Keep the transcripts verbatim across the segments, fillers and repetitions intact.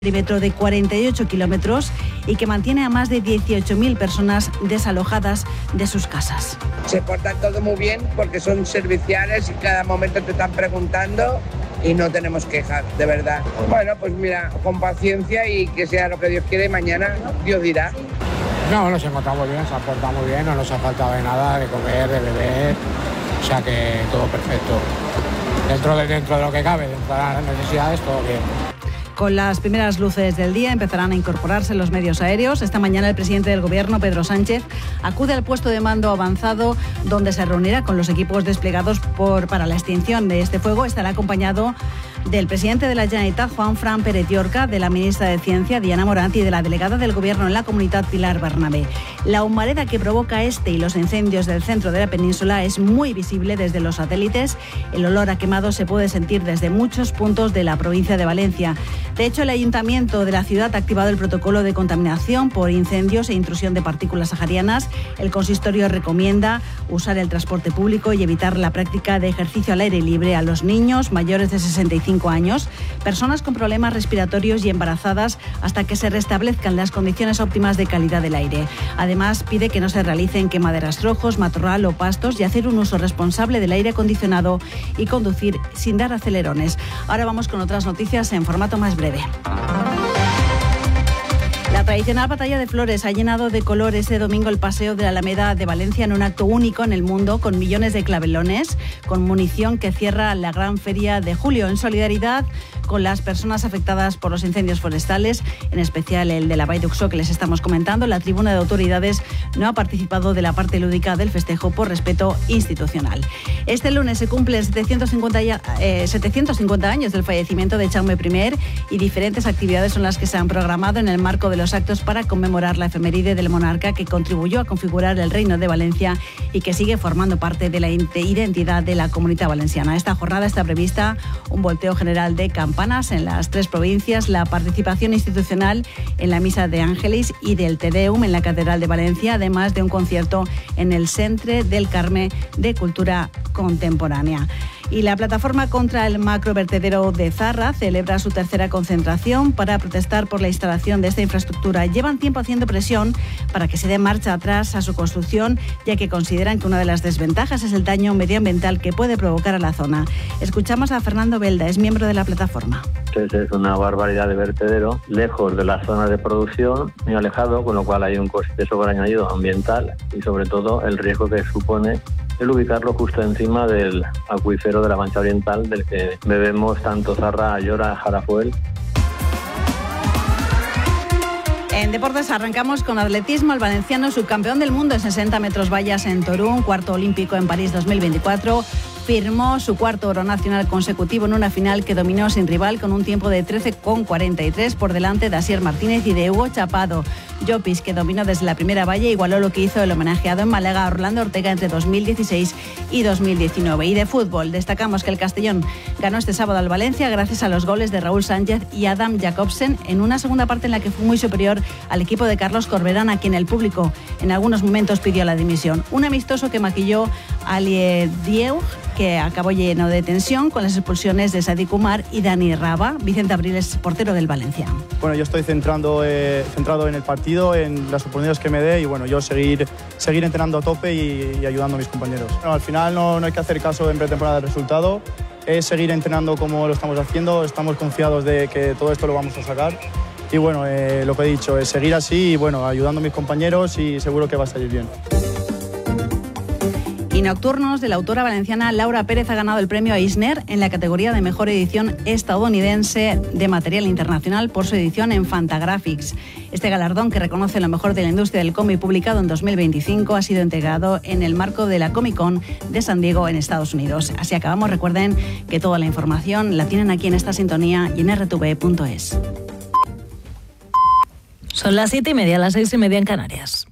perímetro de cuarenta y ocho kilómetros y que mantiene a más de dieciocho mil personas desalojadas de sus casas. Se portan todo muy bien porque son serviciales y cada momento te están preguntando y no tenemos quejas, de verdad. Bueno, pues mira, con paciencia y que sea lo que Dios quiere, mañana Dios dirá. No, nos encontramos bien, se ha portado muy bien, no nos ha faltado de nada, de comer, de beber, o sea que todo perfecto. Dentro de, dentro de lo que cabe, dentro de las necesidades, todo bien. Con las primeras luces del día empezarán a incorporarse los medios aéreos. Esta mañana el presidente del Gobierno, Pedro Sánchez, acude al puesto de mando avanzado donde se reunirá con los equipos desplegados por, para la extinción de este fuego. Estará acompañado del presidente de la Generalitat, Juanfran Pérez Llorca, de la ministra de Ciencia, Diana Morant, y de la delegada del Gobierno en la Comunidad, Pilar Bernabé. La humareda que provoca este y los incendios del centro de la península es muy visible desde los satélites. El olor a quemado se puede sentir desde muchos puntos de la provincia de Valencia. De hecho, el Ayuntamiento de la ciudad ha activado el protocolo de contaminación por incendios e intrusión de partículas saharianas. El consistorio recomienda usar el transporte público y evitar la práctica de ejercicio al aire libre a los niños mayores de sesenta y cinco años, personas con problemas respiratorios y embarazadas hasta que se restablezcan las condiciones óptimas de calidad del aire. Además, pide que no se realicen quemaderas rojos, matorral o pastos y hacer un uso responsable del aire acondicionado y conducir sin dar acelerones. Ahora vamos con otras noticias en formato más breve. La tradicional batalla de flores ha llenado de color este domingo el paseo de la Alameda de Valencia en un acto único en el mundo, con millones de clavelones, con munición que cierra la gran feria de julio, en solidaridad con las personas afectadas por los incendios forestales, en especial el de la Vall d'Uixó que les estamos comentando. La tribuna de autoridades no ha participado de la parte lúdica del festejo por respeto institucional. Este lunes se cumplen setecientos cincuenta, eh, setecientos cincuenta años del fallecimiento de Jaume primero y diferentes actividades son las que se han programado en el marco de los actos para conmemorar la efeméride del monarca que contribuyó a configurar el Reino de Valencia y que sigue formando parte de la identidad de la Comunidad Valenciana. Esta jornada está prevista un volteo general de campanas en las tres provincias, la participación institucional en la Misa de Ángeles y del Te Deum en la Catedral de Valencia, además de un concierto en el Centre del Carme de Cultura Contemporánea. Y la plataforma contra el macrovertedero de Zarra celebra su tercera concentración para protestar por la instalación de esta infraestructura. Llevan tiempo haciendo presión para que se dé marcha atrás a su construcción, ya que consideran que una de las desventajas es el daño medioambiental que puede provocar a la zona. Escuchamos a Fernando Belda, es miembro de la plataforma. Entonces es una barbaridad de vertedero, lejos de la zona de producción, muy alejado, con lo cual hay un coste sobreañadido ambiental y sobre todo el riesgo que supone el ubicarlo justo encima del acuífero de la Mancha Oriental, del que bebemos tanto Zarra, Ayora, Jarafuel. En deportes arrancamos con atletismo. El valenciano subcampeón del mundo en sesenta metros vallas en Torún, cuarto olímpico en París dos mil veinticuatro, firmó su cuarto oro nacional consecutivo en una final que dominó sin rival con un tiempo de trece con cuarenta y tres por delante de Asier Martínez y de Hugo Chapado. Llopis, que dominó desde la primera valla, igualó lo que hizo el homenajeado en Málaga, Orlando Ortega, entre dos mil dieciséis y dos mil diecinueve. Y de fútbol, destacamos que el Castellón ganó este sábado al Valencia gracias a los goles de Raúl Sánchez y Adam Jacobsen en una segunda parte en la que fue muy superior al equipo de Carlos Corberán, a quien el público en algunos momentos pidió la dimisión. Un amistoso que maquilló a Liedieu, que acabó lleno de tensión con las expulsiones de Sadik Umar y Dani Raba. Vicente Abril es portero del Valencia. Bueno, yo estoy centrando, eh, centrado en el partido, en las oportunidades que me dé y bueno, yo seguir, seguir entrenando a tope y, y ayudando a mis compañeros. Bueno, al final no, no hay que hacer caso en pretemporada del resultado, es seguir entrenando como lo estamos haciendo, estamos confiados de que todo esto lo vamos a sacar. Y bueno, eh, lo que he dicho es seguir así y bueno, ayudando a mis compañeros y seguro que va a salir bien. Y nocturnos, de la autora valenciana Laura Pérez ha ganado el premio Eisner en la categoría de mejor edición estadounidense de material internacional por su edición en Fantagraphics. Este galardón, que reconoce lo mejor de la industria del cómic, publicado en dos mil veinticinco, ha sido entregado en el marco de la Comic Con de San Diego en Estados Unidos. Así acabamos. Recuerden que toda la información la tienen aquí en esta sintonía y en erre te ve punto es. Son las siete y media, las seis y media en Canarias.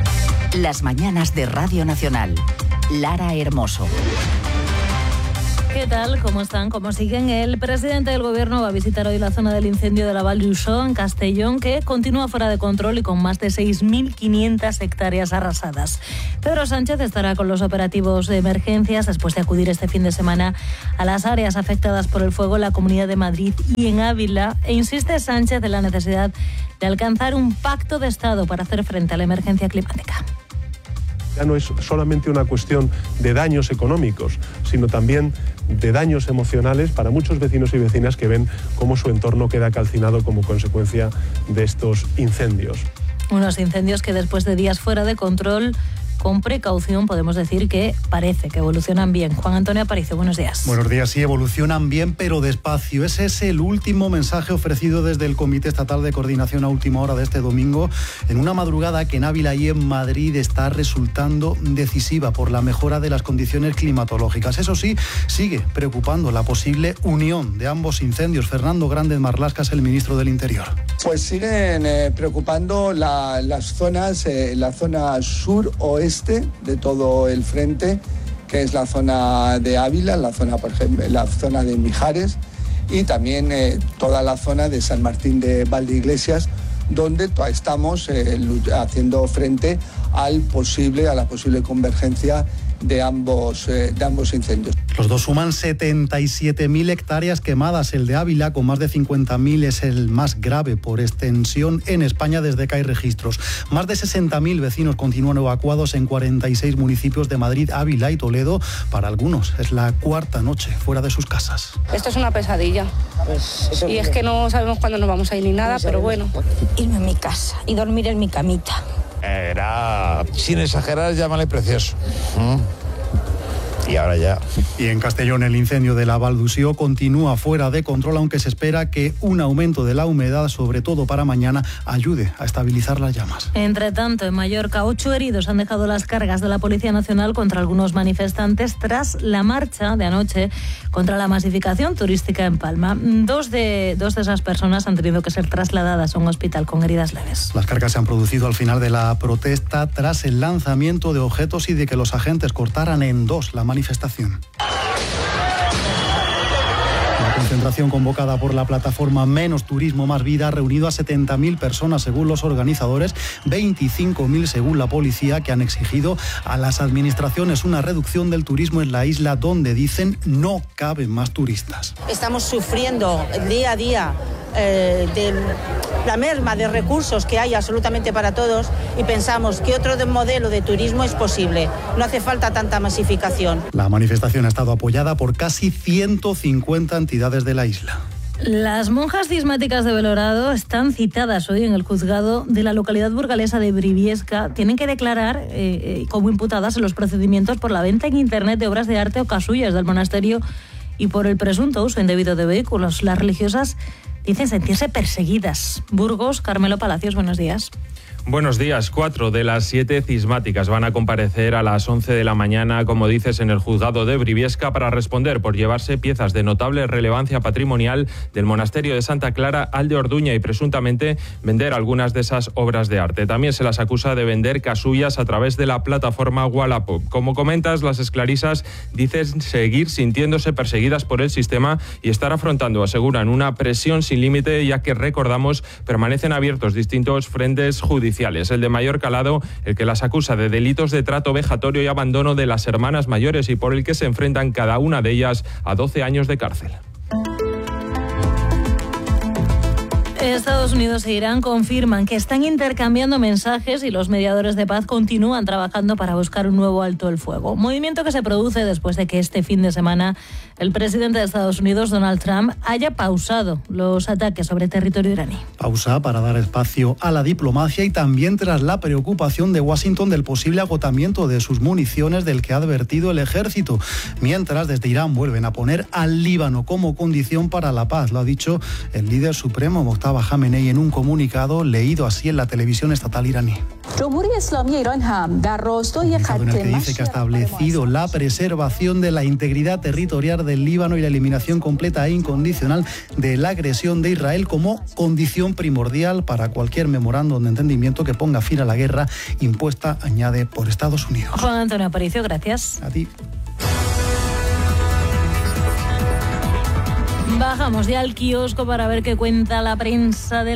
Las mañanas de Radio Nacional. Lara Hermoso. ¿Qué tal? ¿Cómo están? ¿Cómo siguen? El presidente del gobierno va a visitar hoy la zona del incendio de la Val d'Uixó, en Castellón, que continúa fuera de control y con más de seis mil quinientas hectáreas arrasadas. Pedro Sánchez estará con los operativos de emergencias después de acudir este fin de semana a las áreas afectadas por el fuego en la Comunidad de Madrid y en Ávila, e insiste Sánchez en la necesidad de alcanzar un pacto de Estado para hacer frente a la emergencia climática. Ya no es solamente una cuestión de daños económicos, sino también de daños emocionales para muchos vecinos y vecinas que ven cómo su entorno queda calcinado como consecuencia de estos incendios. Unos incendios que después de días fuera de control, con precaución, podemos decir que parece que evolucionan bien. Juan Antonio Aparicio, buenos días. Buenos días, sí, evolucionan bien, pero despacio. Ese es el último mensaje ofrecido desde el Comité Estatal de Coordinación a última hora de este domingo, en una madrugada que en Ávila y en Madrid está resultando decisiva por la mejora de las condiciones climatológicas. Eso sí, sigue preocupando la posible unión de ambos incendios. Fernando Grande Marlaska es el ministro del Interior. Pues siguen eh, preocupando la, las zonas, eh, la zona sur-oeste de todo el frente, que es la zona de Ávila, la zona, por ejemplo, la zona de Mijares y también eh, toda la zona de San Martín de Valdeiglesias, donde estamos eh, haciendo frente al posible, a la posible convergencia de ambos, eh, de ambos incendios. Los dos suman setenta y siete mil hectáreas quemadas. El de Ávila, con más de cincuenta mil, es el más grave por extensión en España desde que hay registros. Más de sesenta mil vecinos continúan evacuados en cuarenta y seis municipios de Madrid, Ávila y Toledo. Para algunos es la cuarta noche fuera de sus casas. Esto es una pesadilla. Pues y es que no sabemos cuándo nos vamos a ir ni nada, pero bueno. Irme a mi casa y dormir en mi camita. Era, sin exagerar, llámale precioso. ¿Mm? Y ahora ya. Y en Castellón el incendio de la Val d'Uixó continúa fuera de control, aunque se espera que un aumento de la humedad, sobre todo para mañana, ayude a estabilizar las llamas. Entre tanto, en Mallorca, ocho heridos han dejado las cargas de la Policía Nacional contra algunos manifestantes tras la marcha de anoche contra la masificación turística en Palma. Dos de, dos de esas personas han tenido que ser trasladadas a un hospital con heridas leves. Las cargas se han producido al final de la protesta tras el lanzamiento de objetos y de que los agentes cortaran en dos la manifestación. manifestación. La concentración convocada por la plataforma Menos Turismo, Más Vida ha reunido a setenta mil personas según los organizadores, veinticinco mil según la policía, que han exigido a las administraciones una reducción del turismo en la isla, donde dicen no caben más turistas. Estamos sufriendo día a día eh, de la merma de recursos que hay absolutamente para todos y pensamos que otro modelo de turismo es posible. No hace falta tanta masificación. La manifestación ha estado apoyada por casi ciento cincuenta entidades de la isla. Las monjas cismáticas de Belorado están citadas hoy en el juzgado de la localidad burgalesa de Briviesca. Tienen que declarar eh, eh, como imputadas en los procedimientos por la venta en Internet de obras de arte o casullas del monasterio y por el presunto uso indebido de vehículos. Las religiosas dicen sentirse perseguidas. Burgos, Carmelo Palacios, buenos días. Buenos días. Cuatro de las siete cismáticas van a comparecer a las once de la mañana, como dices, en el juzgado de Briviesca para responder por llevarse piezas de notable relevancia patrimonial del monasterio de Santa Clara al de Orduña y presuntamente vender algunas de esas obras de arte. También se las acusa de vender casullas a través de la plataforma Wallapop. Como comentas, las esclarisas dicen seguir sintiéndose perseguidas por el sistema y estar afrontando, aseguran, una presión sin límite, ya que, recordamos, permanecen abiertos distintos frentes judiciales. El de mayor calado, el que las acusa de delitos de trato vejatorio y abandono de las hermanas mayores y por el que se enfrentan cada una de ellas a doce años de cárcel. Estados Unidos e Irán confirman que están intercambiando mensajes y los mediadores de paz continúan trabajando para buscar un nuevo alto el fuego. Movimiento que se produce después de que este fin de semana el presidente de Estados Unidos, Donald Trump, haya pausado los ataques sobre territorio iraní. Pausa para dar espacio a la diplomacia y también tras la preocupación de Washington del posible agotamiento de sus municiones, del que ha advertido el ejército. Mientras, desde Irán vuelven a poner al Líbano como condición para la paz. Lo ha dicho el líder supremo, Mojtaba Jamenei, en un comunicado leído así en la televisión estatal iraní. En el que dice que ha establecido la preservación de la integridad territorial del Líbano y la eliminación completa e incondicional de la agresión de Israel como condición primordial para cualquier memorándum de entendimiento que ponga fin a la guerra impuesta, añade, por Estados Unidos. Juan Antonio Aparicio, gracias. A ti. Bajamos ya al kiosco para ver qué cuenta la prensa de